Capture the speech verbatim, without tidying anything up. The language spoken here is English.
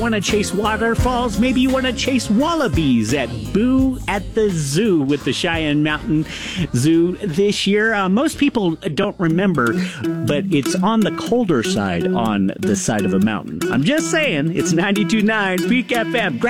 Want to chase waterfalls? Maybe you want to chase wallabies at Boo at the Zoo with the Cheyenne Mountain Zoo this year. Uh, most people don't remember, but it's on the colder side on the side of a mountain. I'm just saying, it's ninety-two point nine Peak F M.